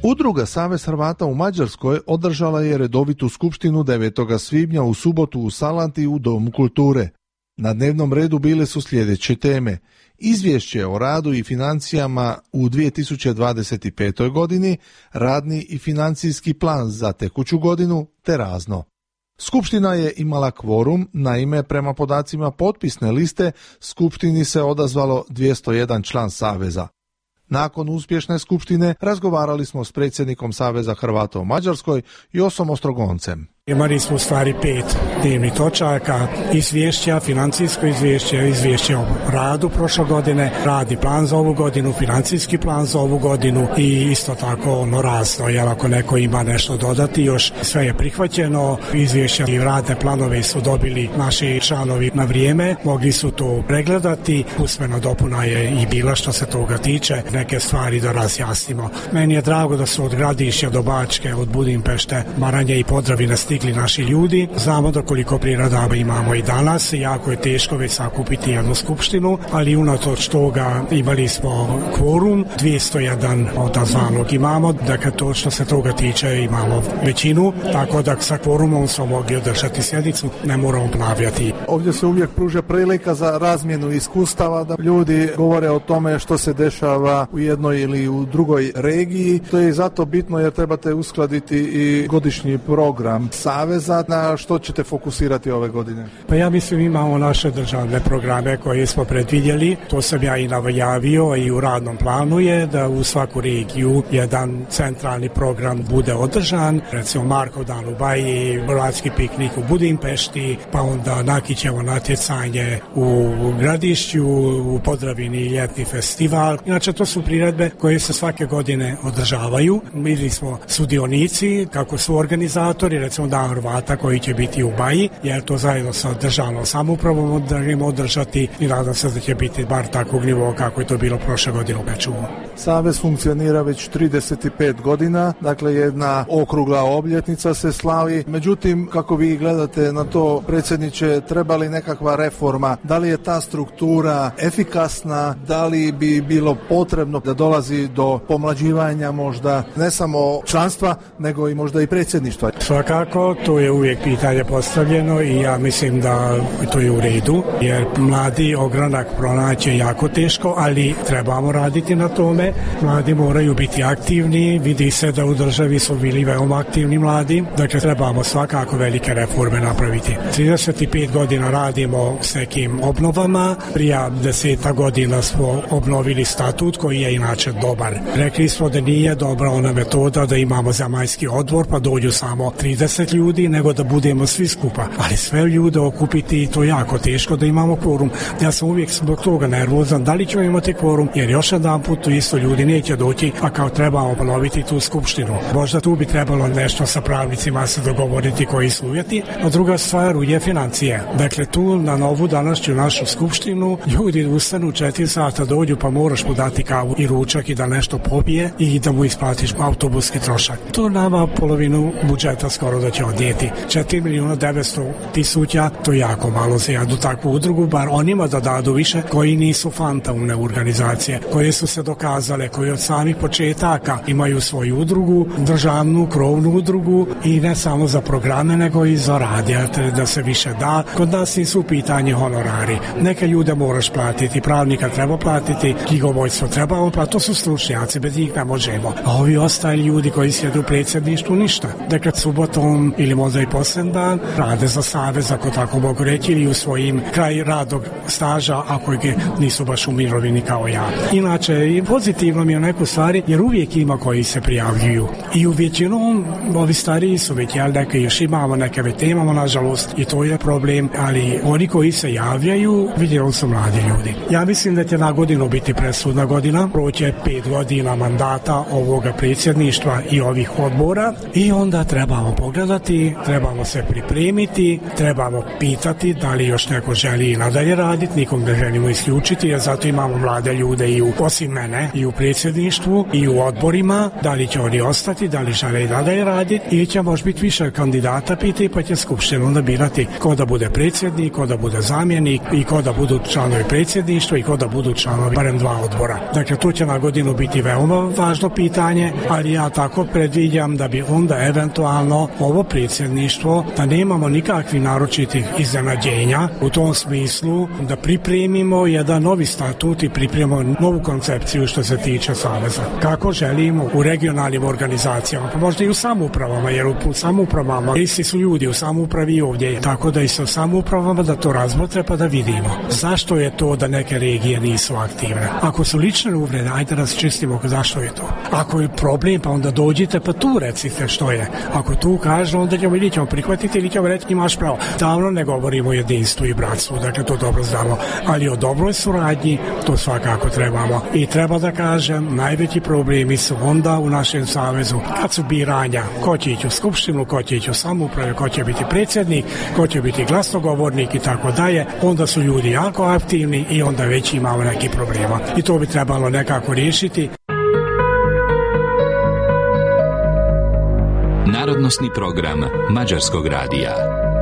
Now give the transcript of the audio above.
Udruga Savez Hrvata u Mađarskoj održala je redovitu skupštinu 9. svibnja u subotu u Salanti u Domu kulture. Na dnevnom redu bile su sljedeće teme: izvješće o radu i financijama u 2025. godini, radni i financijski plan za tekuću godinu te razno. Skupština je imala kvorum, naime prema podacima potpisne liste skupštini se odazvalo 201 član Saveza. Nakon uspješne skupštine razgovarali smo s predsjednikom Saveza Hrvata u Mađarskoj Josom Ostrogoncem. Imali smo u stvari 5 dnevnih točaka: izvješća, financijsko izvješće, izvješće o radu prošle godine, radni plan za ovu godinu, financijski plan za ovu godinu i isto tako razno, jer ako neko ima nešto dodati, još sve je prihvaćeno. Izvješća i radne planove su dobili naši članovi na vrijeme, mogli su to pregledati, usmena dopuna je i bila što se toga tiče, neke stvari da razjasnimo. Meni je drago da su od Gradišća do Bačke, od Budimpešte, Baranje i Podravine stigli naši ljudi. Znamo da koliko prirodaba imamo i danas, jako je teško već sakupiti jednu skupštinu, ali unatoč toga imali smo kvorum, 201 odazvanog imamo, dakle to što se toga tiče imamo većinu, tako da sa kvorumom smo mogli održati sjednicu, ne moramo ponavljati. Ovdje se uvijek pruža prilika za razmjenu iskustava, da ljudi govore o tome što se dešava u jednoj ili u drugoj regiji. To je zato bitno jer trebate uskladiti i godišnji program Saveza. Na što ćete fokusirati ove godine? Pa ja mislim imamo naše državne programe koje smo predvidjeli, to sam ja i najavio i u radnom planu je da u svaku regiju jedan centralni program bude održan, recimo Markovdan u Baji, Hrvatski piknik u Budimpešti, pa onda Nakićevo natjecanje u Gradišću, u Podravini ljetni festival. Inače to su priredbe koje se svake godine održavaju. Mi smo sudionici, kako su organizatori, recimo Dan Hrvata koji će biti u Baji, jer to zajedno sa državnom samoupravom održati i nadam se da će biti bar takvog nivoa kako je to bilo prošle godine u Bečuvu. Savez funkcionira već 35 godina, dakle jedna okrugla obljetnica se slavi. Međutim, kako vi gledate na to, predsjedniče, treba li nekakva reforma? Da li je ta struktura efikasna? Da li bi bilo potrebno da dolazi do pomlađivanja možda ne samo članstva, nego i možda i predsjedništva? Svakako, to je uvijek pitanje postavljeno i ja mislim da to je u redu, jer mladi ogranak pronaći je jako teško, ali trebamo raditi na tome. Mladi moraju biti aktivni, vidi se da u državi su bili veoma aktivni mladi, dakle trebamo svakako velike reforme napraviti. 35 godina radimo s nekim obnovama, prije 10 godina smo obnovili statut koji je inače dobar. Rekli smo da nije dobra ona metoda da imamo zemaljski odbor pa dođu samo 30 ljudi, nego da budemo svi skupa, ali sve ljude okupiti i to je jako teško da imamo kvorum. Ja sam uvijek zbog toga nervozan da li ćemo imati kvorum, jer još jedan put tu isto ljudi neće doći, a kao trebamo ponoviti tu skupštinu. Možda tu bi trebalo nešto sa pravnicima se dogovoriti koji su uvjeti. A druga stvar je financije. Dakle, tu na novu današnju našu skupštinu ljudi ustanu 4 sata, dođu pa moraš mu dati kavu i ručak i da nešto popije i da mu isplatiš autobuski trošak. To nama polovinu budžeta skoro da će odnijeti. 4.900.000, to je jako malo za jednu takvu udrugu, bar onima da dadu više koji nisu fantomne organizacije, koje su se dokazale, koji od samih početaka imaju svoju udrugu, državnu, krovnu udrugu i ne samo za programe, nego i za rad, da se više da. Kod nas nisu u pitanje honorari. Neke ljude moraš platiti, pravnika treba platiti, knjigovodstvo trebamo platiti, to su stručnjaci, bez njih ne možemo. A ovi ostali ljudi koji sjede u predsjedništvu ništa. Dakle, subotom ili možda i posljednji dan rade za savez, ako tako mogu reći, ili u svojim kraj radnog staža, ako nisu baš u mirovini kao ja. Inače, i pozitivno mi je u neku stvari, jer uvijek ima koji se prijavljuju. I u većinom ovi stariji su već, jel, neke još imamo, neke već imamo, nažalost, i to je problem, ali oni koji se javljaju, vidjeli su mladi ljudi. Ja mislim da će na godinu biti presudna godina, proće 5 godina mandata ovoga predsjedništva i ovih odbora i onda trebamo pogledati pogledati, trebamo se pripremiti, trebamo pitati da li još neko želi i nadalje raditi, nikom ne želimo isključiti, jer zato imamo mlade ljude i osim mene i u predsjedništvu i u odborima, da li će oni ostati, da li žele i nadalje raditi, ili će možda biti više kandidata piti, pa će skupštinu onda birati ko da bude predsjednik, ko da bude zamjenik i ko da budu članovi predsjedništva i ko da budu članovi barem 2 odbora. Dakle, to će na godinu biti veoma važno pitanje, ali ja tako predviđam da bi onda eventualno ovo predsjedništvo, da nemamo nikakvih naročitih iznenađenja u tom smislu, da pripremimo jedan novi statut i pripremimo novu koncepciju što se tiče saveza. Kako želimo u regionalnim organizacijama, pa možda i u samoupravama, jer u samoupravama isti su ljudi u samoupravi i ovdje, tako da i sa samoupravama da to razmotre pa da vidimo zašto je to da neke regije nisu aktivne. Ako su lične uvrede, ajde raščistimo zašto je to. Ako je problem, pa onda dođite pa tu recite što je. Ako tu kažu, onda ćemo ili ćemo prihvatiti ili ćemo reći imaš pravo. Davno ne govorimo o jedinstvu i bratstvu, dakle to dobro znamo, ali o dobroj suradnji to svakako trebamo. I treba da kažem, najveći problemi su onda u našem savezu kad su biranja, ko će ići u skupštinu, ko će ići u samouprave, ko će biti predsjednik, ko će biti glasnogovornik i tako dalje, onda su ljudi jako aktivni i onda već imamo neki problema. I to bi trebalo nekako riješiti. Narodnosni program Mađarskog radija.